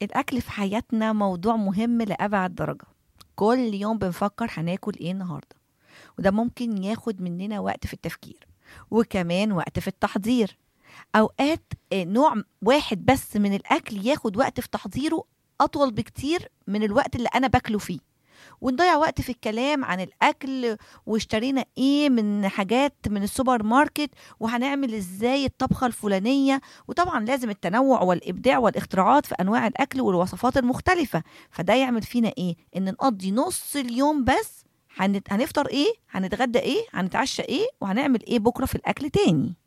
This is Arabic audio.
الأكل في حياتنا موضوع مهم لأبعد درجة. كل يوم بنفكر هناكل ايه النهاردة، وده ممكن ياخد مننا وقت في التفكير وكمان وقت في التحضير. أوقات نوع واحد بس من الأكل ياخد وقت في تحضيره أطول بكتير من الوقت اللي أنا باكله فيه، ونضيع وقت في الكلام عن الأكل واشترينا ايه من حاجات من السوبر ماركت وهنعمل ازاي الطبخة الفلانية. وطبعا لازم التنوع والإبداع والاختراعات في أنواع الأكل والوصفات المختلفة. فده يعمل فينا ايه؟ ان نقضي نص اليوم بس هنفطر ايه، هنتغدى ايه، هنتعشى ايه، وهنعمل ايه بكرة في الأكل تاني.